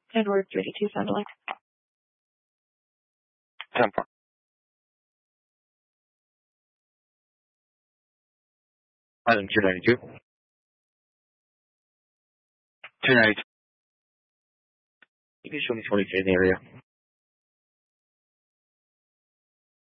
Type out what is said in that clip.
Edward 32 Fond du Lac. 10-4. Item 292. 292. You can show me 23 in the area.